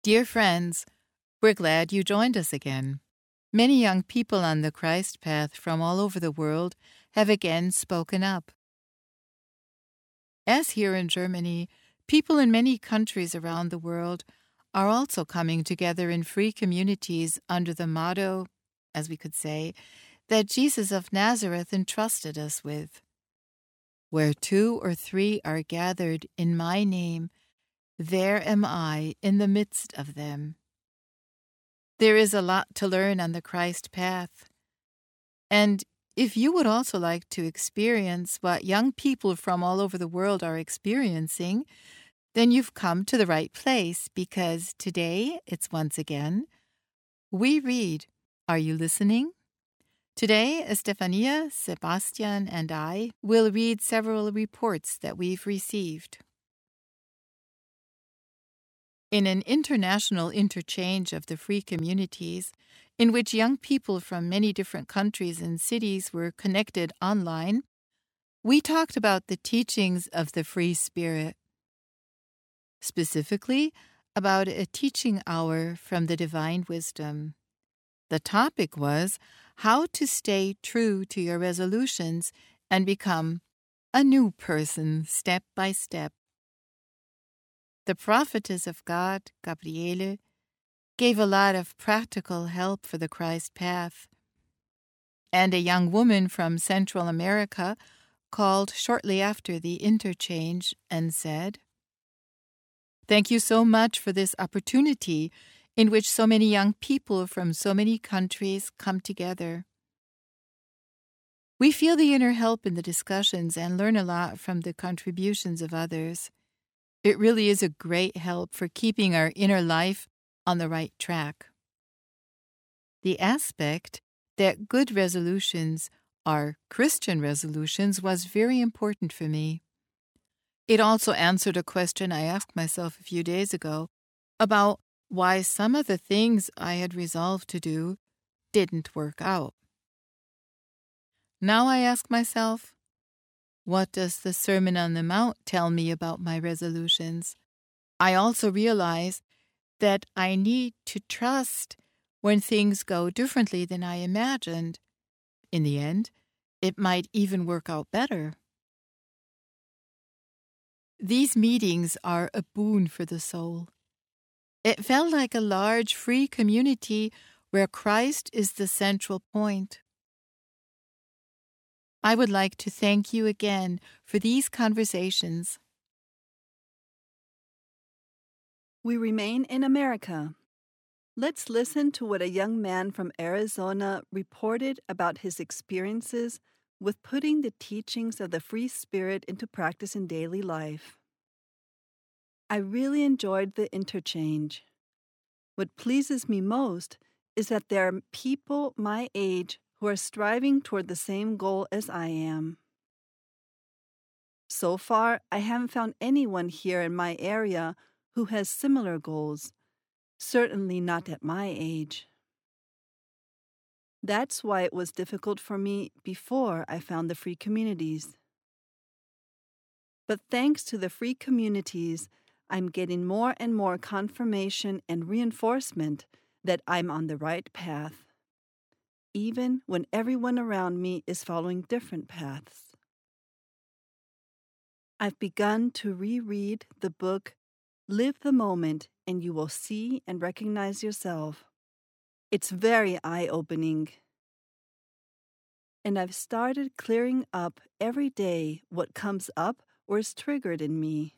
Dear friends, we're glad you joined us again. Many young people on the Christ path from all over the world have again spoken up. As here in Germany, people in many countries around the world are also coming together in free communities under the motto, as we could say, that Jesus of Nazareth entrusted us with. Where 2 or 3 are gathered in my name, there am I in the midst of them. There is a lot to learn on the Christ path. And if you would also like to experience what young people from all over the world are experiencing, then you've come to the right place, because today it's once again We Read. Are you listening? Today, Estefania, Sebastian, and I will read several reports that we've received. In an international interchange of the free communities, in which young people from many different countries and cities were connected online, we talked about the teachings of the Free Spirit. Specifically, about a teaching hour from the Divine Wisdom. The topic was how to stay true to your resolutions and become a new person step by step. The prophetess of God, Gabriele, gave a lot of practical help for the Christ path. And a young woman from Central America called shortly after the interchange and said, "Thank you so much for this opportunity in which so many young people from so many countries come together. We feel the inner help in the discussions and learn a lot from the contributions of others. It really is a great help for keeping our inner life on the right track." The aspect that good resolutions are Christian resolutions was very important for me. It also answered a question I asked myself a few days ago about why some of the things I had resolved to do didn't work out. Now I ask myself, what does the Sermon on the Mount tell me about my resolutions? I also realize that I need to trust when things go differently than I imagined. In the end, it might even work out better. These meetings are a boon for the soul. It felt like a large free community where Christ is the central point. I would like to thank you again for these conversations. We remain in America. Let's listen to what a young man from Arizona reported about his experiences with putting the teachings of the Free Spirit into practice in daily life. I really enjoyed the interchange. What pleases me most is that there are people my age who are striving toward the same goal as I am. So far, I haven't found anyone here in my area who has similar goals, certainly not at my age. That's why it was difficult for me before I found the free communities. But thanks to the free communities, I'm getting more and more confirmation and reinforcement that I'm on the right path, even when everyone around me is following different paths. I've begun to reread the book Live the Moment and You Will See and Recognize Yourself. It's very eye-opening. And I've started clearing up every day what comes up or is triggered in me.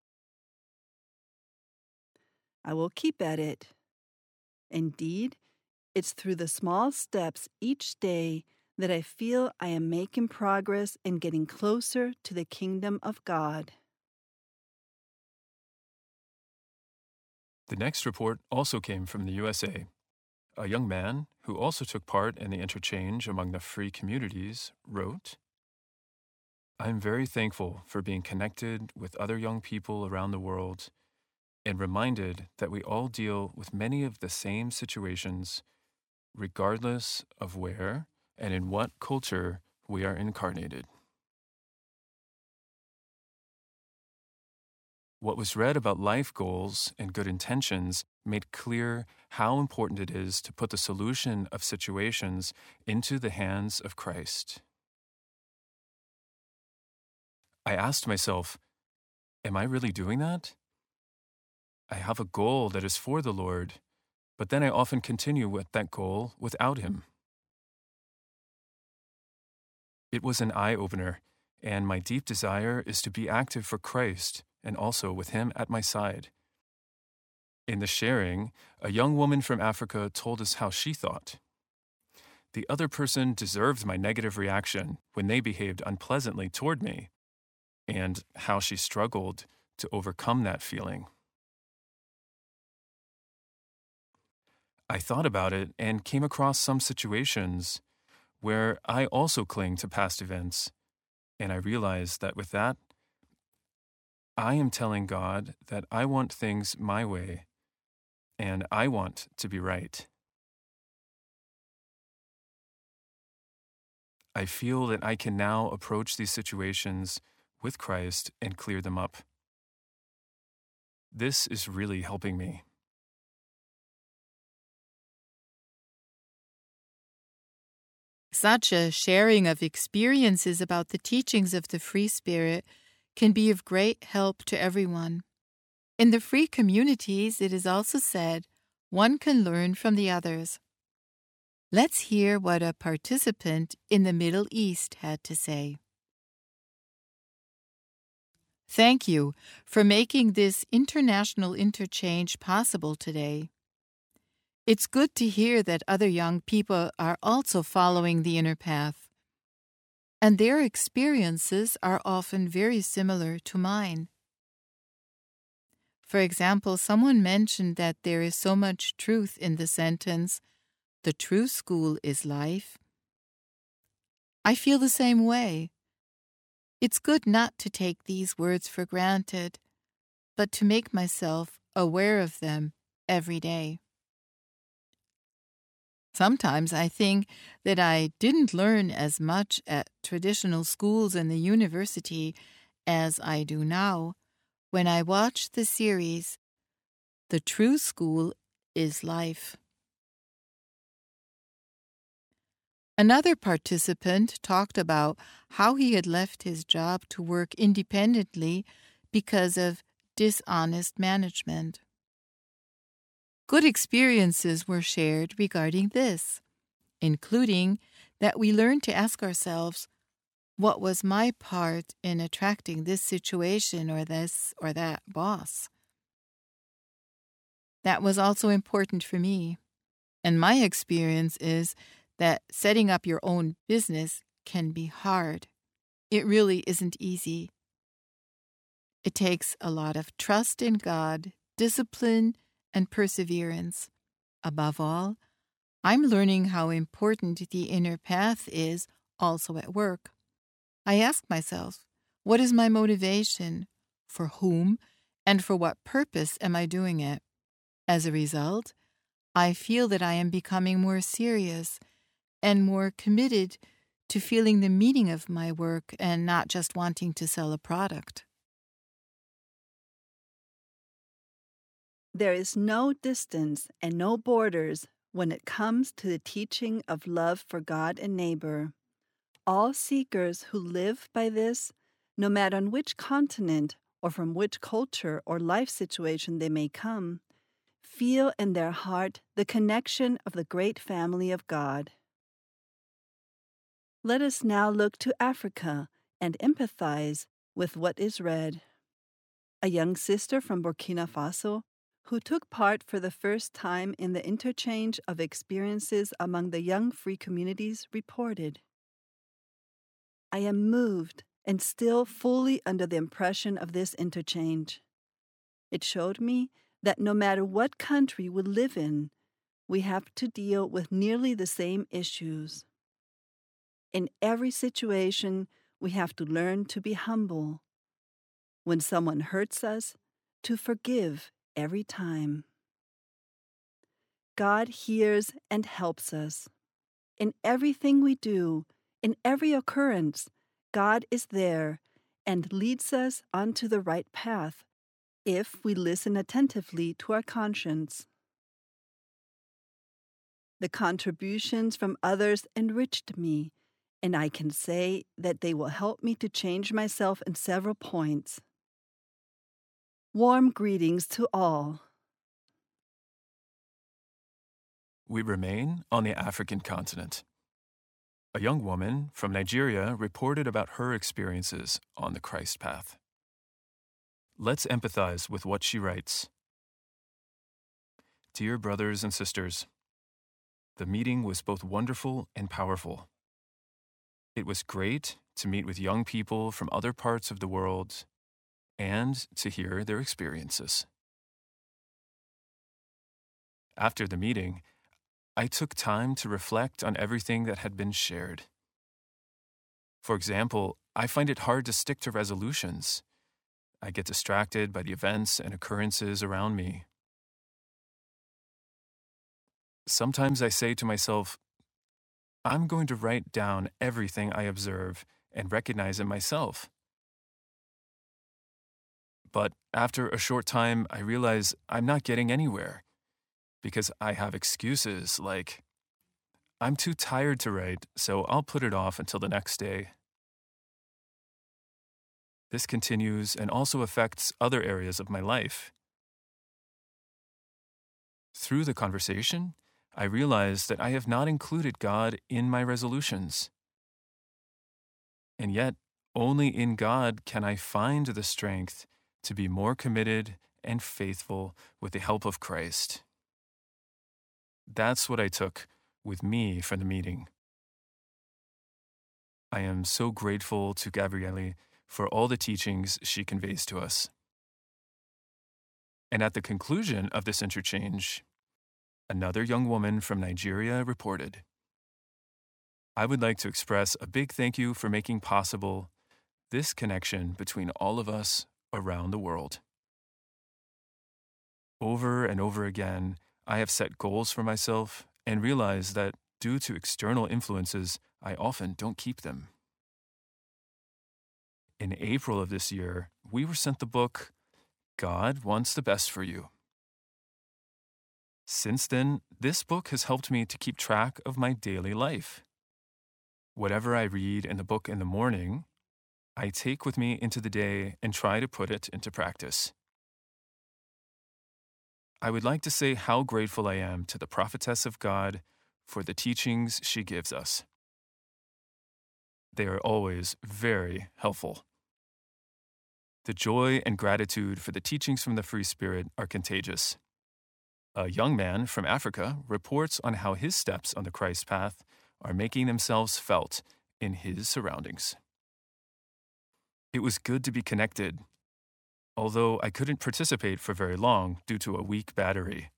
I will keep at it. Indeed, it's through the small steps each day that I feel I am making progress in getting closer to the kingdom of God. The next report also came from the USA. A young man, who also took part in the interchange among the free communities, wrote, "I am very thankful for being connected with other young people around the world and reminded that we all deal with many of the same situations, regardless of where and in what culture we are incarnated." What was read about life goals and good intentions made clear how important it is to put the solution of situations into the hands of Christ. I asked myself, am I really doing that? I have a goal that is for the Lord, but then I often continue with that goal without Him. It was an eye-opener, and my deep desire is to be active for Christ and also with Him at my side. In the sharing, a young woman from Africa told us how she thought. The other person deserved my negative reaction when they behaved unpleasantly toward me, and how she struggled to overcome that feeling. I thought about it and came across some situations where I also cling to past events, and I realized that with that, I am telling God that I want things my way, and I want to be right. I feel that I can now approach these situations with Christ and clear them up. This is really helping me. Such a sharing of experiences about the teachings of the Free Spirit can be of great help to everyone. In the free communities, it is also said, one can learn from the others. Let's hear what a participant in the Middle East had to say. Thank you for making this international interchange possible today. It's good to hear that other young people are also following the inner path, and their experiences are often very similar to mine. For example, someone mentioned that there is so much truth in the sentence, "The true school is life." I feel the same way. It's good not to take these words for granted, but to make myself aware of them every day. Sometimes I think that I didn't learn as much at traditional schools and the university as I do now when I watch the series, "The True School is Life." Another participant talked about how he had left his job to work independently because of dishonest management. Good experiences were shared regarding this, including that we learned to ask ourselves, what was my part in attracting this situation or this or that boss? That was also important for me. And my experience is that setting up your own business can be hard. It really isn't easy. It takes a lot of trust in God, discipline, and perseverance. Above all, I'm learning how important the inner path is also at work. I ask myself, what is my motivation? For whom? And for what purpose am I doing it? As a result, I feel that I am becoming more serious and more committed to feeling the meaning of my work and not just wanting to sell a product. There is no distance and no borders when it comes to the teaching of love for God and neighbor. All seekers who live by this, no matter on which continent or from which culture or life situation they may come, feel in their heart the connection of the great family of God. Let us now look to Africa and empathize with what is read. A young sister from Burkina Faso, who took part for the first time in the interchange of experiences among the young free communities, reported, "I am moved and still fully under the impression of this interchange. It showed me that no matter what country we live in, we have to deal with nearly the same issues. In every situation, we have to learn to be humble. When someone hurts us, to forgive every time. God hears and helps us. In everything we do, in every occurrence, God is there and leads us onto the right path if we listen attentively to our conscience. The contributions from others enriched me, and I can say that they will help me to change myself in several points. Warm greetings to all. We remain on the African continent. A young woman from Nigeria reported about her experiences on the Christ path. Let's empathize with what she writes. Dear brothers and sisters, the meeting was both wonderful and powerful. It was great to meet with young people from other parts of the world and to hear their experiences. After the meeting, I took time to reflect on everything that had been shared. For example, I find it hard to stick to resolutions. I get distracted by the events and occurrences around me. Sometimes I say to myself, I'm going to write down everything I observe and recognize in myself. But after a short time, I realize I'm not getting anywhere because I have excuses like, I'm too tired to write, so I'll put it off until the next day. This continues and also affects other areas of my life. Through the conversation, I realize that I have not included God in my resolutions. And yet, only in God can I find the strength to be more committed and faithful with the help of Christ. That's what I took with me from the meeting. I am so grateful to Gabriele for all the teachings she conveys to us. And at the conclusion of this interchange, another young woman from Nigeria reported, I would like to express a big thank you for making possible this connection between all of us around the world. Over and over again, I have set goals for myself and realized that due to external influences, I often don't keep them. In April of this year, we were sent the book, God Wants the Best for You. Since then, this book has helped me to keep track of my daily life. Whatever I read in the book in the morning, I take with me into the day and try to put it into practice. I would like to say how grateful I am to the prophetess of God for the teachings she gives us. They are always very helpful. The joy and gratitude for the teachings from the Free Spirit are contagious. A young man from Africa reports on how his steps on the Christ path are making themselves felt in his surroundings. It was good to be connected, although I couldn't participate for very long due to a weak battery.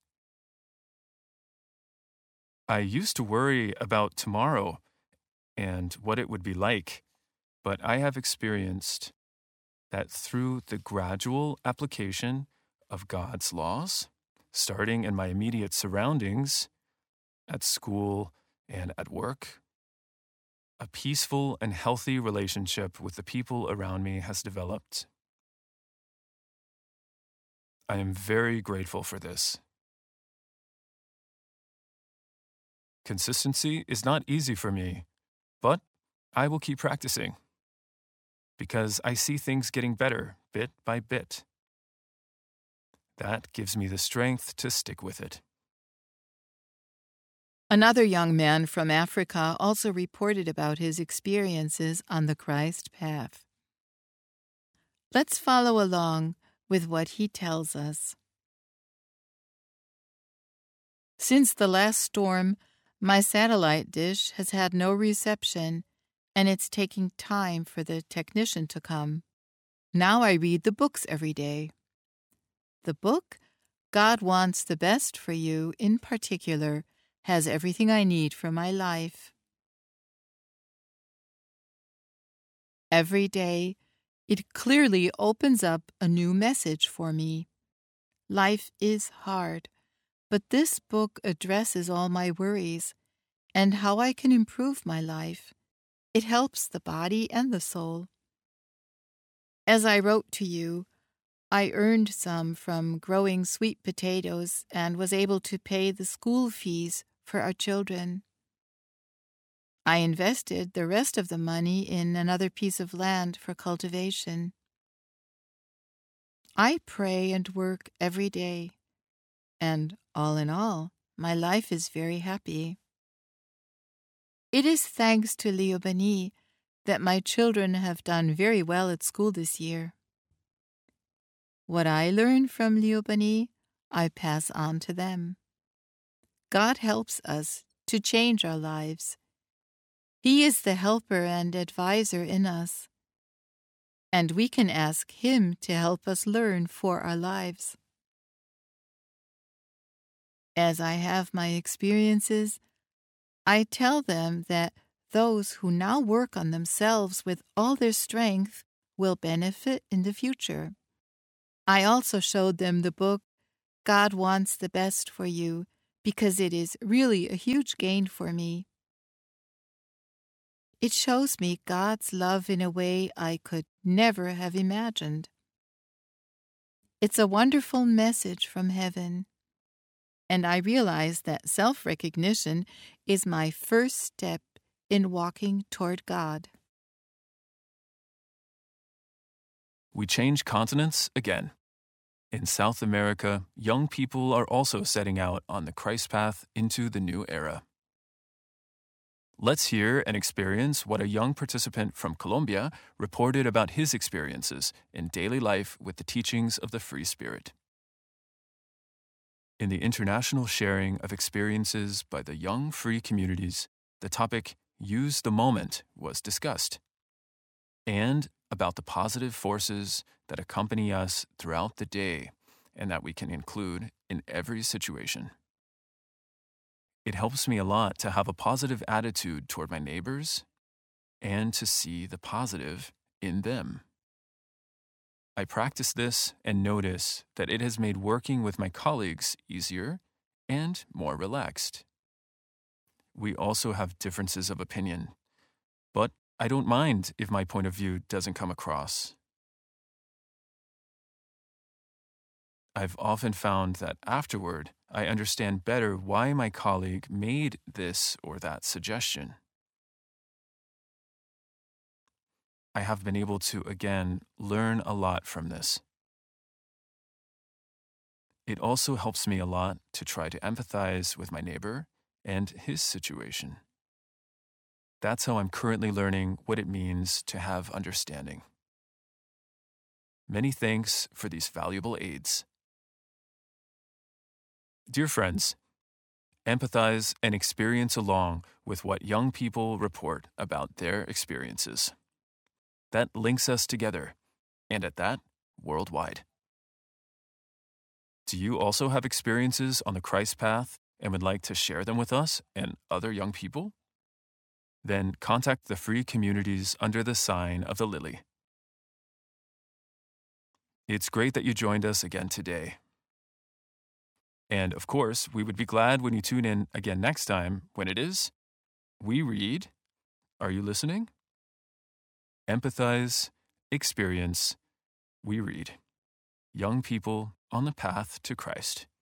I used to worry about tomorrow and what it would be like, but I have experienced that through the gradual application of God's laws, starting in my immediate surroundings, at school and at work, a peaceful and healthy relationship with the people around me has developed. I am very grateful for this. Consistency is not easy for me, but I will keep practicing because I see things getting better bit by bit. That gives me the strength to stick with it. Another young man from Africa also reported about his experiences on the Christ path. Let's follow along with what he tells us. Since the last storm, my satellite dish has had no reception, and it's taking time for the technician to come. Now I read the books every day. The book, God Wants the Best for You, in particular, has everything I need for my life. Every day, it clearly opens up a new message for me. Life is hard, but this book addresses all my worries and how I can improve my life. It helps the body and the soul. As I wrote to you, I earned some from growing sweet potatoes and was able to pay the school fees for our children. I invested the rest of the money in another piece of land for cultivation. I pray and work every day, and all in all, my life is very happy. It is thanks to Liobani that my children have done very well at school this year. What I learn from Liobani, I pass on to them. God helps us to change our lives. He is the helper and advisor in us, and we can ask Him to help us learn for our lives. As I have my experiences, I tell them that those who now work on themselves with all their strength will benefit in the future. I also showed them the book, God Wants the Best for You, because it is really a huge gain for me. It shows me God's love in a way I could never have imagined. It's a wonderful message from heaven, and I realize that self-recognition is my first step in walking toward God. We change continents again. In South America, young people are also setting out on the Christ path into the new era. Let's hear and experience what a young participant from Colombia reported about his experiences in daily life with the teachings of the Free Spirit. In the international sharing of experiences by the young free communities, the topic Use the Moment was discussed, and about the positive forces that accompany us throughout the day and that we can include in every situation. It helps me a lot to have a positive attitude toward my neighbors and to see the positive in them. I practice this and notice that it has made working with my colleagues easier and more relaxed. We also have differences of opinion, but I don't mind if my point of view doesn't come across. I've often found that afterward, I understand better why my colleague made this or that suggestion. I have been able to, again, learn a lot from this. It also helps me a lot to try to empathize with my neighbor and his situation. That's how I'm currently learning what it means to have understanding. Many thanks for these valuable aids. Dear friends, empathize and experience along with what young people report about their experiences. That links us together, and at that, worldwide. Do you also have experiences on the Christ path and would like to share them with us and other young people? Then contact the free communities under the sign of the lily. It's great that you joined us again today. And of course, we would be glad when you tune in again next time when it is We Read. Are you listening? Empathize, experience, we read. Young people on the path to Christ.